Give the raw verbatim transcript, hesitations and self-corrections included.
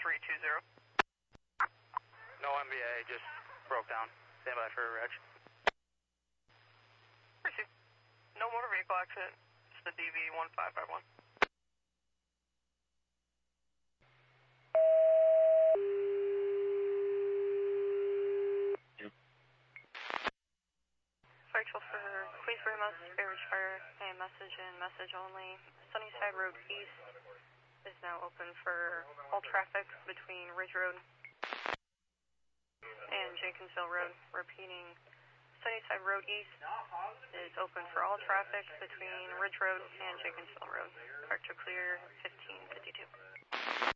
three two zero. No M B A, just broke down. Stand by for a wreck. Receive. No motor vehicle accident. It's the D V one five five one. Rachel for Queensbury Mouse, Beverage Fire, and message and message only. Sunnyside Road East is now open for all traffic between Ridge Road and Jenkinsville Road. Repeating, Sunnyside Road East is open for all traffic between Ridge Road and Jenkinsville Road. Start to clear fifteen fifty-two.